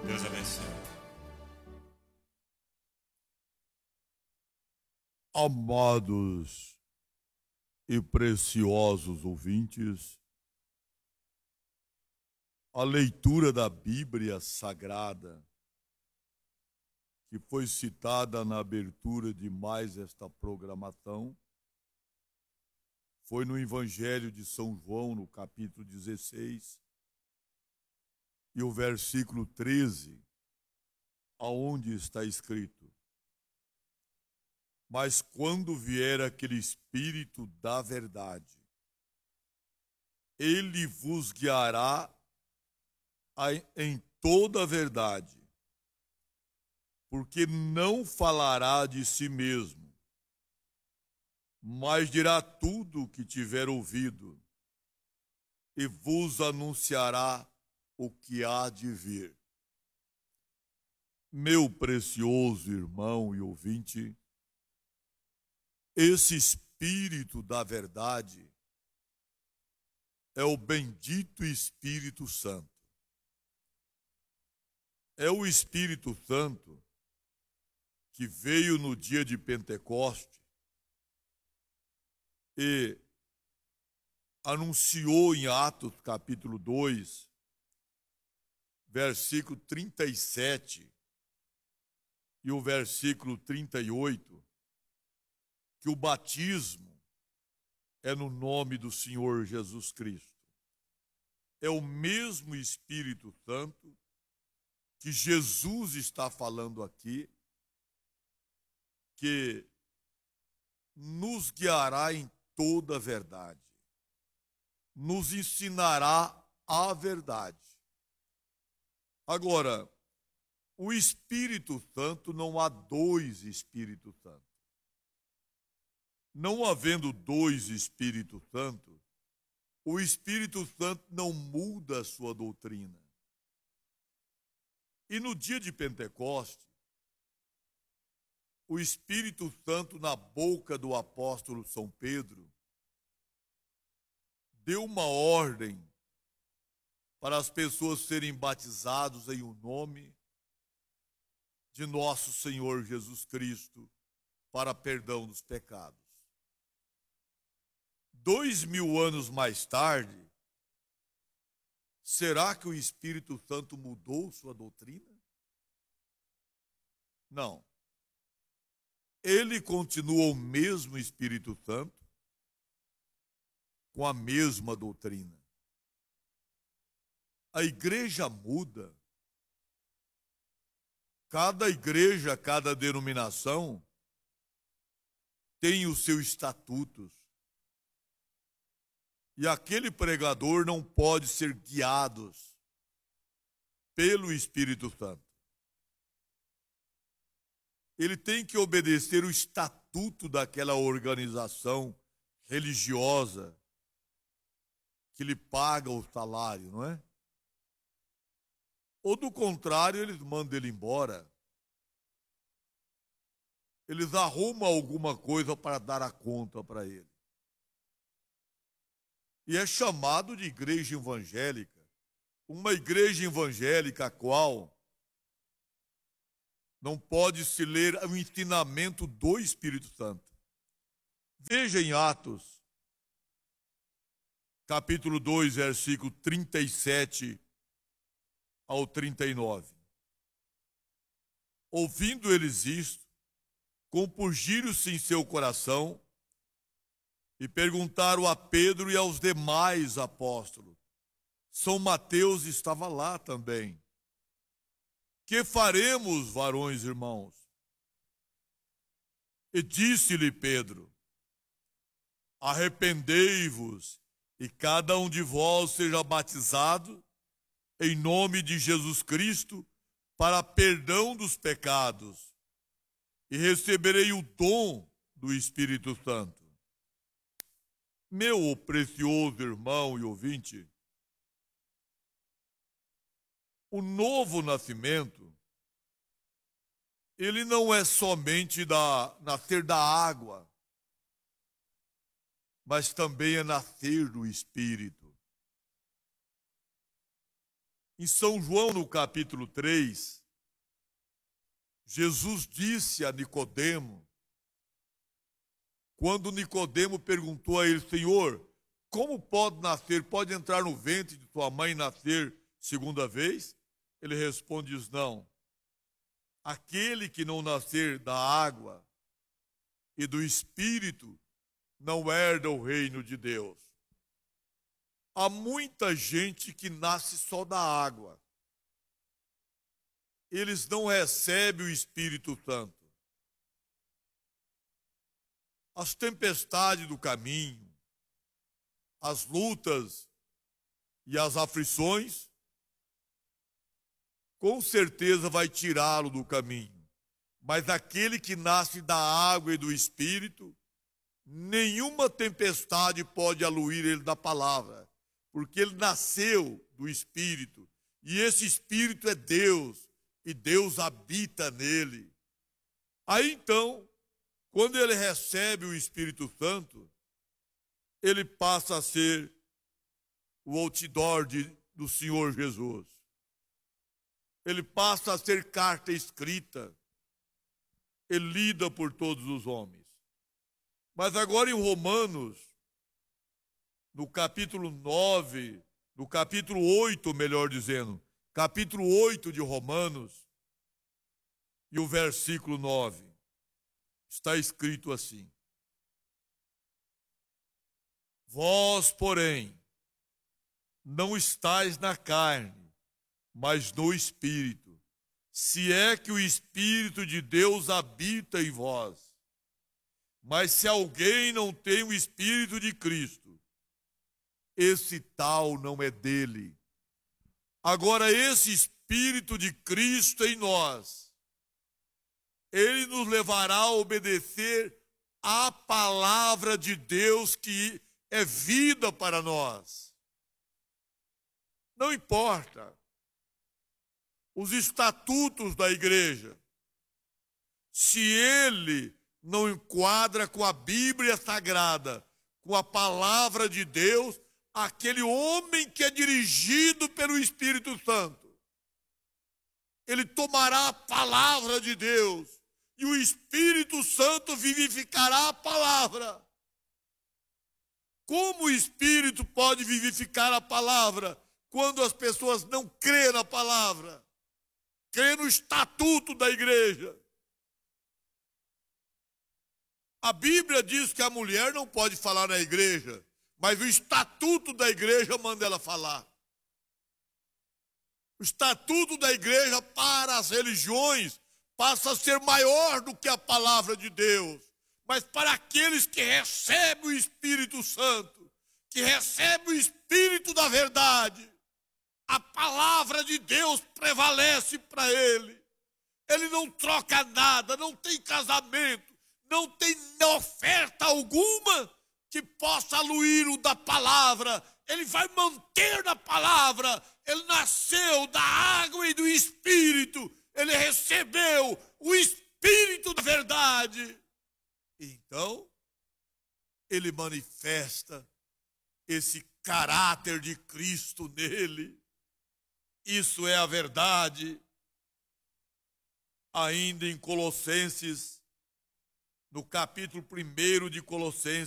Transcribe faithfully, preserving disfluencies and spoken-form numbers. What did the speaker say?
Deus abençoe. Amados e preciosos ouvintes, a leitura da Bíblia Sagrada, que foi citada na abertura de mais esta programação, foi no Evangelho de São João, no capítulo dezesseis, e o versículo treze, aonde está escrito: Mas quando vier aquele Espírito da verdade, ele vos guiará em toda a verdade, porque não falará de si mesmo, mas dirá tudo o que tiver ouvido, e vos anunciará o que há de vir. Meu precioso irmão e ouvinte, esse Espírito da verdade é o bendito Espírito Santo. É o Espírito Santo que veio no dia de Pentecoste e anunciou em Atos capítulo dois, versículo trinta e sete e o versículo trinta e oito, que o batismo é no nome do Senhor Jesus Cristo. É o mesmo Espírito Santo que Jesus está falando aqui, que nos guiará em toda a verdade, nos ensinará a verdade. Agora, o Espírito Santo, não há dois Espíritos Santos. Não havendo dois Espíritos Santos, o Espírito Santo não muda a sua doutrina. E no dia de Pentecoste, o Espírito Santo, na boca do apóstolo São Pedro, deu uma ordem para as pessoas serem batizados em o nome de nosso Senhor Jesus Cristo para perdão dos pecados. Dois mil anos mais tarde, será que o Espírito Santo mudou sua doutrina? Não. Ele continua o mesmo Espírito Santo, com a mesma doutrina. A igreja muda. Cada igreja, cada denominação tem os seus estatutos. E aquele pregador não pode ser guiado pelo Espírito Santo. Ele tem que obedecer o estatuto daquela organização religiosa que lhe paga o salário, não é? Ou do contrário, eles mandam ele embora. Eles arrumam alguma coisa para dar a conta para ele. E é chamado de igreja evangélica. Uma igreja evangélica a qual não pode se ler o ensinamento do Espírito Santo. Veja em Atos, capítulo dois, versículo trinta e sete ao trinta e nove. Ouvindo eles isto, compungiram-se em seu coração e perguntaram a Pedro e aos demais apóstolos. São Mateus estava lá também. Que faremos, varões irmãos? E disse-lhe Pedro: arrependei-vos e cada um de vós seja batizado em nome de Jesus Cristo para perdão dos pecados, e receberei o dom do Espírito Santo. Meu precioso irmão e ouvinte, o novo nascimento, ele não é somente da, nascer da água, mas também é nascer do Espírito. Em São João, no capítulo três, Jesus disse a Nicodemo, quando Nicodemo perguntou a ele: Senhor, como pode nascer, pode entrar no ventre de tua mãe e nascer segunda vez? Ele responde: não. Aquele que não nascer da água e do Espírito não herda o reino de Deus. Há muita gente que nasce só da água. Eles não recebem o Espírito Santo. As tempestades do caminho, as lutas e as aflições, com certeza vai tirá-lo do caminho. Mas aquele que nasce da água e do Espírito, nenhuma tempestade pode aluir ele da palavra, porque ele nasceu do Espírito, e esse Espírito é Deus, e Deus habita nele. Aí então, quando ele recebe o Espírito Santo, ele passa a ser o outdoor de, do Senhor Jesus. Ele passa a ser carta escrita, ele lida por todos os homens. Mas agora em Romanos, no capítulo nove, no capítulo oito, melhor dizendo, capítulo oito de Romanos, e o versículo nove, está escrito assim: vós, porém, não estáis na carne, mas no Espírito, se é que o Espírito de Deus habita em vós. Mas se alguém não tem o Espírito de Cristo, esse tal não é dele. Agora, esse Espírito de Cristo em nós, ele nos levará a obedecer à palavra de Deus, que é vida para nós. Não importa os estatutos da igreja, se ele não enquadra com a Bíblia Sagrada, com a palavra de Deus, aquele homem que é dirigido pelo Espírito Santo, ele tomará a palavra de Deus e o Espírito Santo vivificará a palavra. Como o Espírito pode vivificar a palavra quando as pessoas não crêem na palavra, crêem no estatuto da igreja? A Bíblia diz que a mulher não pode falar na igreja, mas o estatuto da igreja manda ela falar. O estatuto da igreja para as religiões passa a ser maior do que a palavra de Deus. Mas para aqueles que recebem o Espírito Santo, que recebem o Espírito da verdade, a palavra de Deus prevalece para ele. Ele não troca nada, não tem casamento, não tem oferta alguma que possa aluir o da palavra. Ele vai manter na palavra. Ele nasceu da água e do Espírito. Ele recebeu o Espírito da verdade. Então, ele manifesta esse caráter de Cristo nele. Isso é a verdade. Ainda em Colossenses, no capítulo primeiro de Colossenses,